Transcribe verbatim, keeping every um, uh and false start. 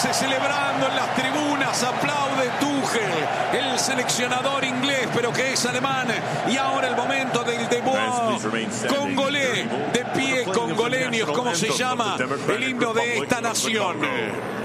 ingleses celebrando en las tribunas, aplaude Tuchel, el seleccionador inglés, pero que es alemán. Y ahora el momento del debut congolés, de pie congoleños, como se llama el himno de esta nación.